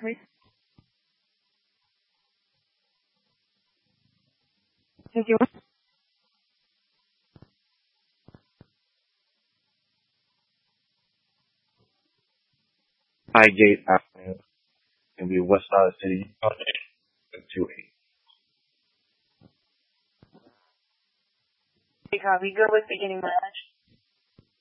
please. Thank you. Highgate Avenue in the West Side City, 28. Copy. Good with beginning match.